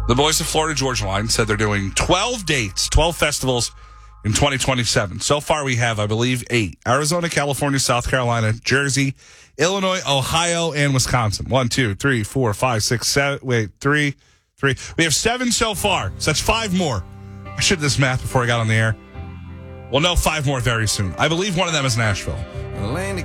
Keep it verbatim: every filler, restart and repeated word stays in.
The boys of Florida Georgia Line said they're doing twelve dates, twelve festivals in twenty twenty-seven. So far we have, I believe, eight. Arizona, California, South Carolina, Jersey, Illinois, Ohio, and Wisconsin. One, two, three, four, five, six, seven. Wait, three, three. We have seven so far. So that's five more. I should have this math before I got on the air. We'll know five more very soon. I believe one of them is Nashville.